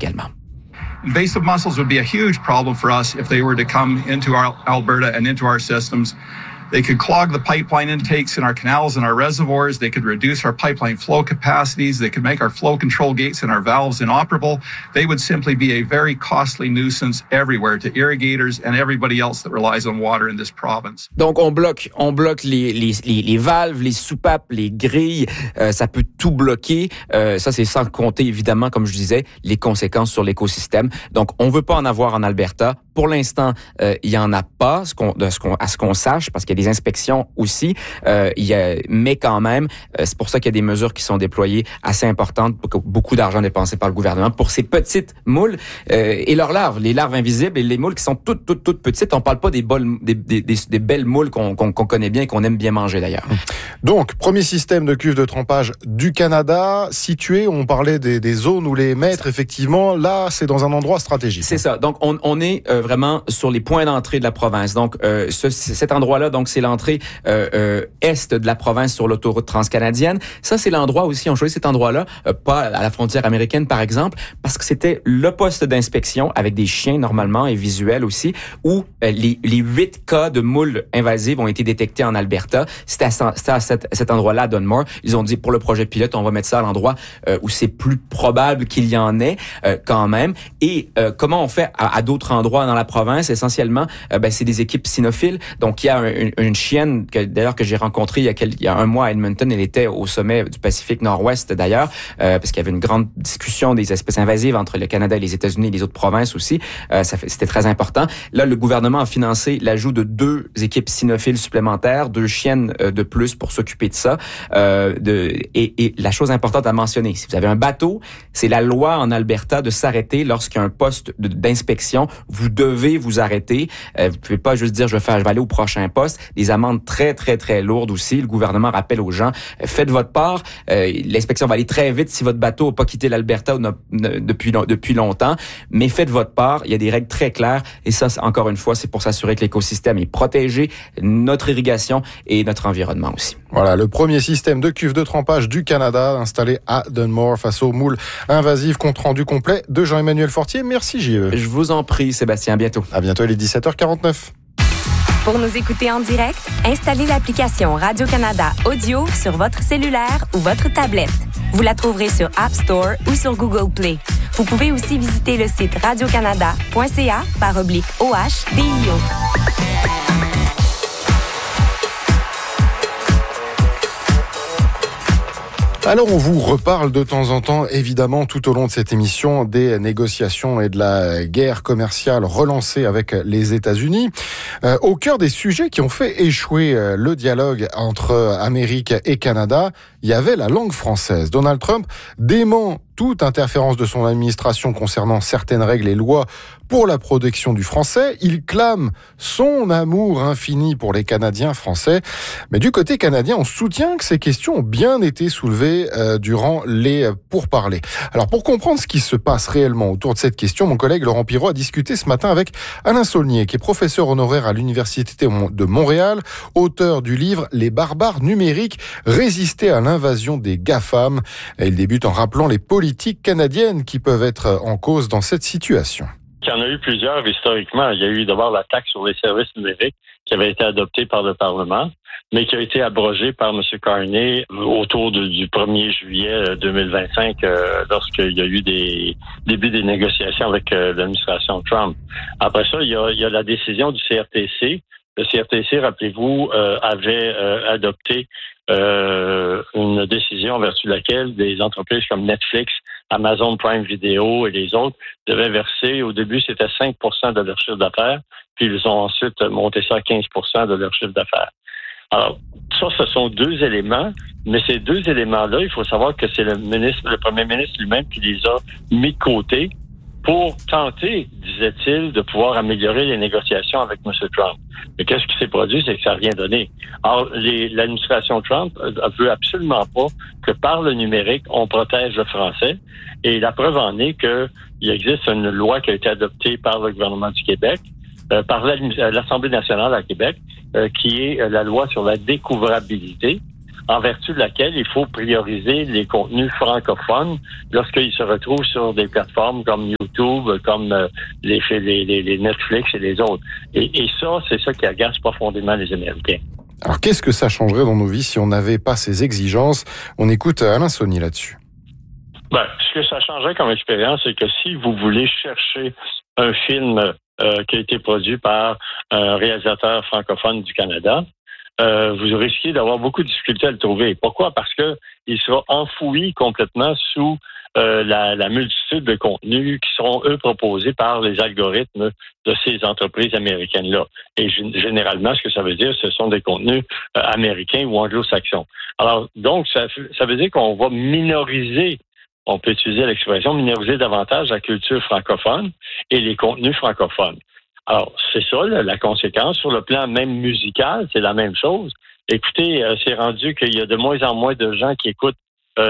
également. Invasive mussels would be a huge problem for us if they were to come into our Alberta and into our systems. They could clog the pipeline intakes in our canals and our reservoirs. They could reduce our pipeline flow capacities. They could make our flow control gates and our valves inoperable. They would simply be a very costly nuisance everywhere to irrigators and everybody else that relies on water in this province. Donc, on bloque les valves, les soupapes, les grilles. Ça peut tout bloquer. Ça, c'est sans compter, évidemment, comme je disais, les conséquences sur l'écosystème. Donc, on veut pas en avoir en Alberta. Pour l'instant, il y en a pas, à ce qu'on sache, parce qu'il y a des inspections aussi. Mais quand même, c'est pour ça qu'il y a des mesures qui sont déployées assez importantes, beaucoup d'argent dépensé par le gouvernement pour ces petites moules et leurs larves, les larves invisibles et les moules qui sont toutes petites. On parle pas des belles moules qu'on connaît bien et qu'on aime bien manger d'ailleurs. Donc, premier système de cuve de trempage du Canada, situé, on parlait des zones où les mettre, effectivement, là, c'est dans un endroit stratégique. C'est ça. Donc, on est vraiment sur les points d'entrée de la province. Donc, cet endroit-là, donc c'est l'entrée est de la province sur l'autoroute transcanadienne. Ça, c'est l'endroit aussi, on choisit cet endroit-là, pas à la frontière américaine, par exemple, parce que c'était le poste d'inspection avec des chiens, normalement, et visuels aussi, où les 8 cas de moules invasives ont été détectés en Alberta. C'était à cet endroit-là, à Dunmore. Ils ont dit, pour le projet pilote, on va mettre ça à l'endroit où c'est plus probable qu'il y en ait, quand même. Et comment on fait à d'autres endroits dans la province? Essentiellement, c'est des équipes cynophiles. Donc, il y a une chienne que j'ai rencontrée il y a un mois à Edmonton. Elle était au sommet du Pacifique Nord-Ouest d'ailleurs, parce qu'il y avait une grande discussion des espèces invasives entre le Canada et les États-Unis et les autres provinces aussi. C'était très important. Là, le gouvernement a financé l'ajout de 2 équipes cynophiles supplémentaires, 2 chiennes de plus pour s'occuper de ça. Et la chose importante à mentionner, si vous avez un bateau, c'est la loi en Alberta de s'arrêter lorsqu'il y a un poste d'inspection. Vous devez vous arrêter. Vous pouvez pas juste dire je vais aller au prochain poste. Des amendes très, très, très lourdes aussi. Le gouvernement rappelle aux gens, faites votre part. L'inspection va aller très vite si votre bateau n'a pas quitté l'Alberta depuis longtemps. Mais faites votre part. Il y a des règles très claires. Et ça, encore une fois, c'est pour s'assurer que l'écosystème est protégé, notre irrigation et notre environnement aussi. Voilà, le premier système de cuve de trempage du Canada installé à Dunmore face aux moules invasives. Compte rendu complet de Jean-Emmanuel Fortier. Merci JE. Je vous en prie, Sébastien. À bientôt. À bientôt, il est 17h49. Pour nous écouter en direct, installez l'application Radio-Canada Audio sur votre cellulaire ou votre tablette. Vous la trouverez sur App Store ou sur Google Play. Vous pouvez aussi visiter le site radiocanada.ca/OHDIO. Alors on vous reparle de temps en temps, évidemment, tout au long de cette émission, des négociations et de la guerre commerciale relancée avec les États-Unis. Au cœur des sujets qui ont fait échouer le dialogue entre Amérique et Canada, il y avait la langue française. Donald Trump dément toute interférence de son administration concernant certaines règles et lois pour la protection du français. Il clame son amour infini pour les Canadiens français. Mais du côté canadien, on soutient que ces questions ont bien été soulevées durant les pourparlers. Alors pour comprendre ce qui se passe réellement autour de cette question, mon collègue Laurent Pirot a discuté ce matin avec Alain Saulnier, qui est professeur honoraire à l'Université de Montréal, auteur du livre « Les barbares numériques, résister à l'invasion des GAFAM ». Il débute en rappelant les politiques canadiennes qui peuvent être en cause dans cette situation. Il y en a eu plusieurs historiquement. Il y a eu d'abord la taxe sur les services numériques qui avait été adoptée par le Parlement, mais qui a été abrogée par M. Carney autour du 1er juillet 2025, lorsqu'il y a eu des débuts des négociations avec l'administration Trump. Après ça, il y a la décision du CRTC. Le CRTC, rappelez-vous, avait adopté une décision en vertu de laquelle des entreprises comme Netflix, Amazon Prime Video et les autres devaient verser, au début, c'était 5% de leur chiffre d'affaires, puis ils ont ensuite monté ça à 15% de leur chiffre d'affaires. Alors, ça, ce sont 2 éléments, mais ces 2 éléments-là, il faut savoir que c'est le premier ministre lui-même qui les a mis de côté pour tenter, disait-il, de pouvoir améliorer les négociations avec M. Trump. Mais qu'est-ce qui s'est produit? C'est que ça n'a rien donné. Alors, l'administration Trump ne veut absolument pas que par le numérique, on protège le français. Et la preuve en est qu'il existe une loi qui a été adoptée par le gouvernement du Québec, par l'Assemblée nationale à Québec, qui est la loi sur la découvrabilité, en vertu de laquelle il faut prioriser les contenus francophones lorsqu'ils se retrouvent sur des plateformes comme YouTube, comme les Netflix et les autres. Et ça, c'est ça qui agace profondément les Américains. Alors, qu'est-ce que ça changerait dans nos vies si on n'avait pas ces exigences? On écoute Alain Saunier là-dessus. Ce que ça changerait comme expérience, c'est que si vous voulez chercher un film qui a été produit par un réalisateur francophone du Canada, vous risquez d'avoir beaucoup de difficultés à le trouver. Pourquoi? Parce que il sera enfoui complètement sous la multitude de contenus qui seront, eux, proposés par les algorithmes de ces entreprises américaines-là. Et généralement, ce que ça veut dire, ce sont des contenus américains ou anglo-saxons. Alors, donc, ça veut dire qu'on va minoriser, on peut utiliser l'expression, minoriser davantage la culture francophone et les contenus francophones. Alors, c'est ça, la conséquence. Sur le plan même musical, c'est la même chose. Écoutez, c'est rendu qu'il y a de moins en moins de gens qui écoutent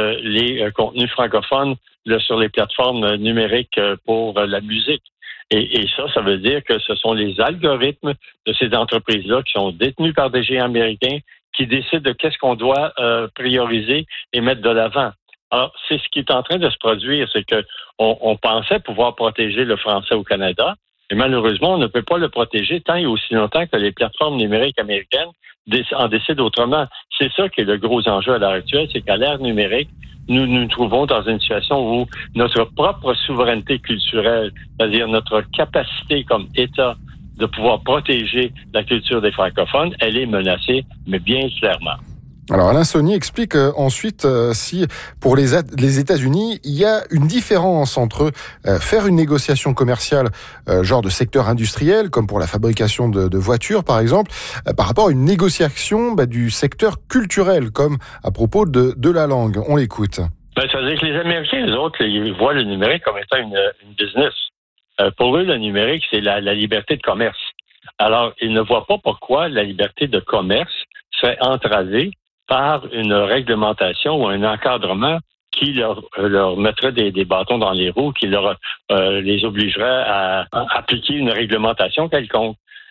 les contenus francophones sur les plateformes numériques pour la musique. Et ça veut dire que ce sont les algorithmes de ces entreprises-là qui sont détenus par des géants américains qui décident de qu'est-ce qu'on doit prioriser et mettre de l'avant. Alors, c'est ce qui est en train de se produire, c'est que on pensait pouvoir protéger le français au Canada, et malheureusement, on ne peut pas le protéger tant et aussi longtemps que les plateformes numériques américaines en décident autrement. C'est ça qui est le gros enjeu à l'heure actuelle, c'est qu'à l'ère numérique, nous nous trouvons dans une situation où notre propre souveraineté culturelle, c'est-à-dire notre capacité comme État de pouvoir protéger la culture des francophones, elle est menacée, mais bien clairement. Alors Alain Saunier explique ensuite si pour les États-Unis, il y a une différence entre faire une négociation commerciale genre de secteur industriel, comme pour la fabrication de voitures par exemple, par rapport à une négociation du secteur culturel, comme à propos de la langue. On l'écoute. Ça veut dire que les Américains, les autres, ils voient le numérique comme étant une business. Pour eux, le numérique, c'est la liberté de commerce. Alors, ils ne voient pas pourquoi la liberté de commerce serait entravée par une réglementation ou un encadrement qui leur mettrait des bâtons dans les roues, qui les obligerait à appliquer une réglementation quelconque.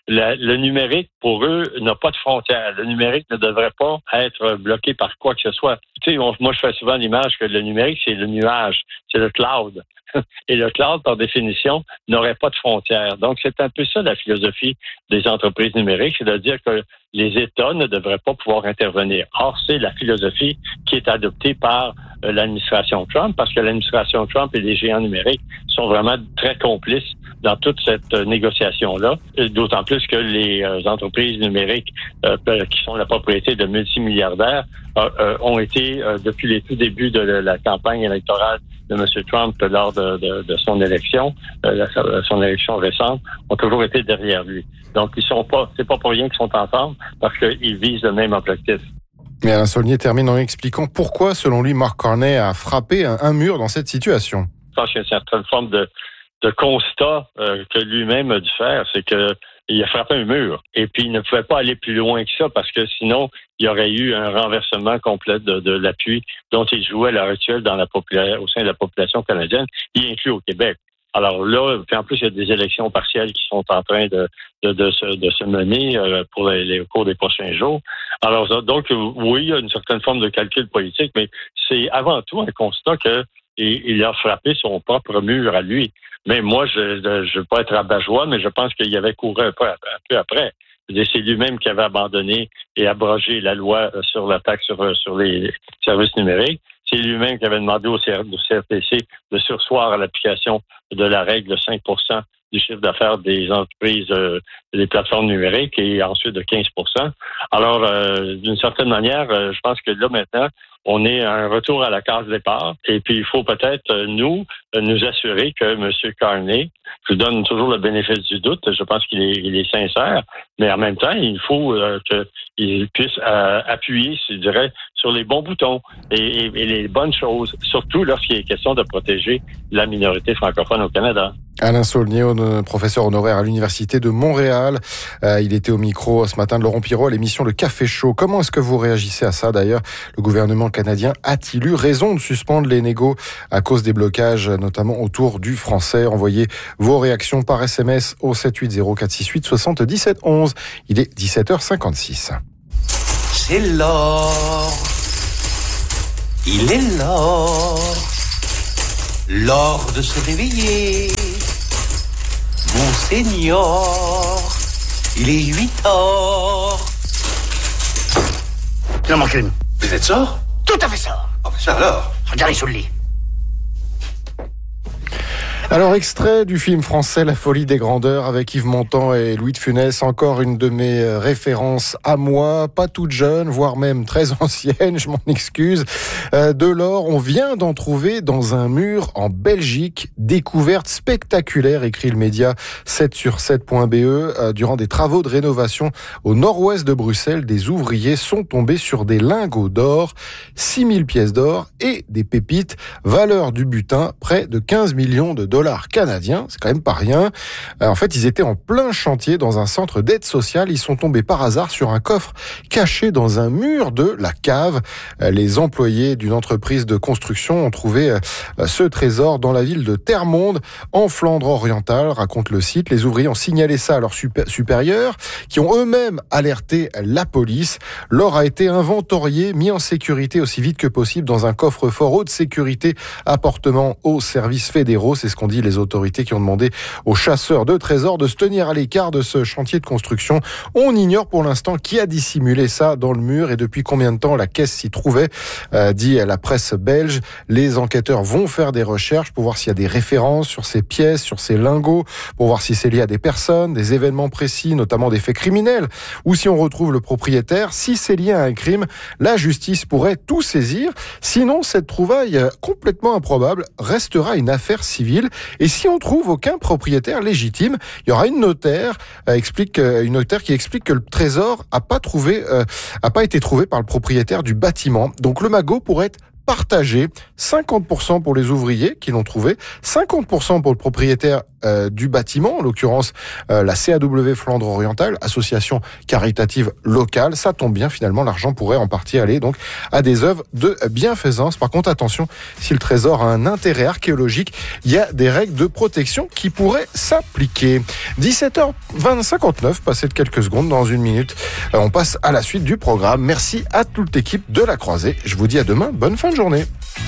Le numérique, pour eux, n'a pas de frontières. Le numérique ne devrait pas être bloqué par quoi que ce soit. Tu sais, moi, je fais souvent l'image que le numérique, c'est le nuage, c'est le cloud. Et le cloud, par définition, n'aurait pas de frontières. Donc, c'est un peu ça la philosophie des entreprises numériques, c'est-à-dire que les États ne devraient pas pouvoir intervenir. Or, c'est la philosophie qui est adoptée par l'administration Trump, parce que l'administration Trump et les géants numériques sont vraiment très complices dans toute cette négociation-là, d'autant plus que les entreprises numériques qui sont la propriété de multimilliardaires ont été, depuis les tout débuts de la campagne électorale de M. Trump lors de son élection, son élection récente, ont toujours été derrière lui. Donc, c'est pas pour rien qu'ils sont ensemble, parce qu'ils visent le même objectif. Mais Alain Saunier termine en expliquant pourquoi, selon lui, Mark Carney a frappé un mur dans cette situation. Je pense qu'il y a une certaine forme de constat que lui-même a dû faire, c'est que il a frappé un mur. Et puis, il ne pouvait pas aller plus loin que ça parce que sinon, il y aurait eu un renversement complet de l'appui dont il jouait à l'heure actuelle au sein de la population canadienne, y inclus au Québec. Alors là, puis en plus, il y a des élections partielles qui sont en train de se mener pour au cours des prochains jours. Alors donc, oui, il y a une certaine forme de calcul politique, mais c'est avant tout un constat qu'il a frappé son propre mur à lui. Mais moi, je veux pas être rabat-joie, mais je pense qu'il y avait couru un peu après. C'est lui-même qui avait abandonné et abrogé la loi sur la taxe sur les services numériques. C'est lui-même qui avait demandé au CRTC de surseoir à l'application de la règle de 5% du chiffre d'affaires des entreprises, des plateformes numériques et ensuite de 15%. Alors, d'une certaine manière, je pense que là, maintenant, on est à un retour à la case départ. Et puis, il faut peut-être, nous assurer que M. Carney, je lui donne toujours le bénéfice du doute, je pense qu'il est sincère, mais en même temps, il faut qu'il puisse appuyer, je dirais, sur les bons boutons et les bonnes choses, surtout lorsqu'il est question de protéger la minorité francophone au Canada. Alain Saunier, professeur honoraire à l'Université de Montréal. Il était au micro ce matin de Laurent Pirot à l'émission Le Café Chaud. Comment est-ce que vous réagissez à ça d'ailleurs? Le gouvernement canadien a-t-il eu raison de suspendre les négos à cause des blocages, notamment autour du français? Envoyez vos réactions par SMS au 780 468 77 11. Il est 17h56. C'est l'or. Il est l'or. L'or de se réveiller. Senior, il est 8h. Il en manque une. Vous êtes ça? Tout à fait ça. Ah, ben ça alors. Regardez sous le lit. Alors, extrait du film français La Folie des Grandeurs avec Yves Montand et Louis de Funès. Encore une de mes références à moi, pas toute jeune, voire même très ancienne, je m'en excuse. De l'or, on vient d'en trouver dans un mur en Belgique. Découverte spectaculaire, écrit le média 7sur7.be. Durant des travaux de rénovation au nord-ouest de Bruxelles, des ouvriers sont tombés sur des lingots d'or, 6000 pièces d'or et des pépites. Valeur du butin, près de 15 millions de dollars canadiens, c'est quand même pas rien. En fait, ils étaient en plein chantier dans un centre d'aide sociale. Ils sont tombés par hasard sur un coffre caché dans un mur de la cave. Les employés d'une entreprise de construction ont trouvé ce trésor dans la ville de Termonde, en Flandre orientale, raconte le site. Les ouvriers ont signalé ça à leurs supérieurs, qui ont eux-mêmes alerté la police. L'or a été inventorié, mis en sécurité aussi vite que possible dans un coffre-fort haute sécurité appartenant aux services fédéraux. C'est ce qu'on dit les autorités qui ont demandé aux chasseurs de trésors de se tenir à l'écart de ce chantier de construction. On ignore pour l'instant qui a dissimulé ça dans le mur et depuis combien de temps la caisse s'y trouvait, dit la presse belge. Les enquêteurs vont faire des recherches pour voir s'il y a des références sur ces pièces, sur ces lingots, pour voir si c'est lié à des personnes, des événements précis, notamment des faits criminels, ou si on retrouve le propriétaire. Si c'est lié à un crime, la justice pourrait tout saisir. Sinon, cette trouvaille complètement improbable restera une affaire civile. Et si on trouve aucun propriétaire légitime, il y aura une notaire qui explique que le trésor a pas été trouvé par le propriétaire du bâtiment. Donc le magot pourrait être partagé, 50% pour les ouvriers qui l'ont trouvé, 50% pour le propriétaire du bâtiment, en l'occurrence la CAW Flandre Orientale, association caritative locale. Ça tombe bien, finalement, l'argent pourrait en partie aller donc à des œuvres de bienfaisance. Par contre, attention, si le trésor a un intérêt archéologique, il y a des règles de protection qui pourraient s'appliquer. 17h59, passé de quelques secondes, dans une minute, on passe à la suite du programme. Merci à toute l'équipe de La Croisée. Je vous dis à demain, bonne fin de journée.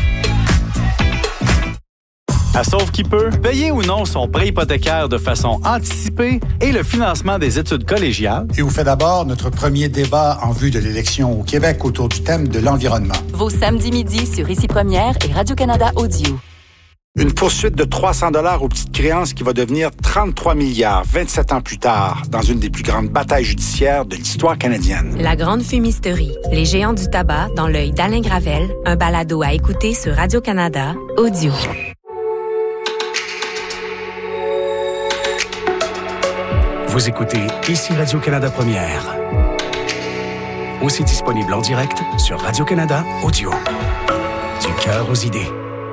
À Sauve qui peut, payer ou non son prêt hypothécaire de façon anticipée et le financement des études collégiales. Et vous fait d'abord notre premier débat en vue de l'élection au Québec autour du thème de l'environnement. Vos samedis midi sur Ici Première et Radio-Canada Audio. Une poursuite de 300 $ aux petites créances qui va devenir 33 milliards 27 ans plus tard dans une des plus grandes batailles judiciaires de l'histoire canadienne. La Grande Fumisterie, les géants du tabac dans l'œil d'Alain Gravel, un balado à écouter sur Radio-Canada Audio. Vous écoutez Ici Radio-Canada Première. Aussi disponible en direct sur Radio-Canada Audio. Du cœur aux idées.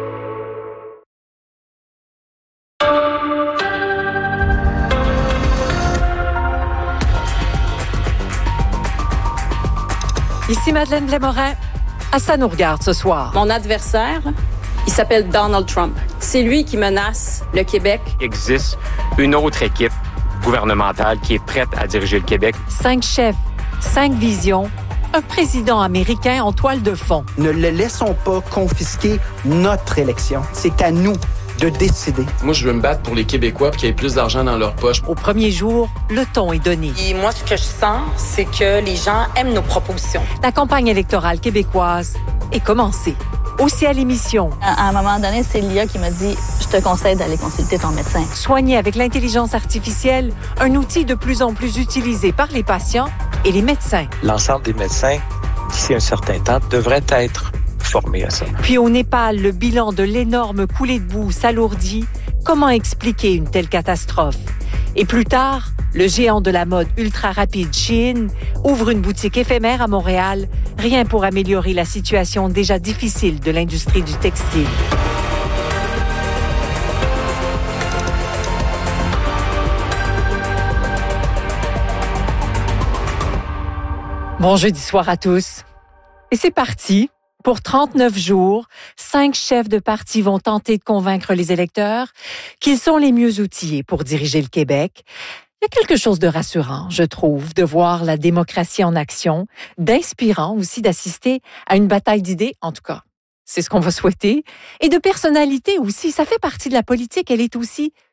Ici Madeleine Blais-Morin. Ça nous regarde ce soir. Mon adversaire, il s'appelle Donald Trump. C'est lui qui menace le Québec. Il existe une autre équipe gouvernementale qui est prête à diriger le Québec. 5 chefs, 5 visions, un président américain en toile de fond. Ne le laissons pas confisquer notre élection. C'est à nous de décider. Moi, je veux me battre pour les Québécois pour qu'il y ait plus d'argent dans leur poche. Au premier jour, le ton est donné. Et moi, ce que je sens, c'est que les gens aiment nos propositions. La campagne électorale québécoise est commencée. Aussi à l'émission. À un moment donné, c'est Lia qui m'a dit « Je te conseille d'aller consulter ton médecin. » Soigner avec l'intelligence artificielle, un outil de plus en plus utilisé par les patients et les médecins. L'ensemble des médecins, d'ici un certain temps, devraient être formés à ça. Puis au Népal, le bilan de l'énorme coulée de boue s'alourdit. Comment expliquer une telle catastrophe? Et plus tard, le géant de la mode ultra-rapide Shein ouvre une boutique éphémère à Montréal, rien pour améliorer la situation déjà difficile de l'industrie du textile. Bon jeudi soir à tous. Et c'est parti. Pour 39 jours, 5 chefs de parti vont tenter de convaincre les électeurs qu'ils sont les mieux outillés pour diriger le Québec. Il y a quelque chose de rassurant, je trouve, de voir la démocratie en action, d'inspirant aussi d'assister à une bataille d'idées, en tout cas. C'est ce qu'on va souhaiter. Et de personnalité aussi, ça fait partie de la politique, elle est aussi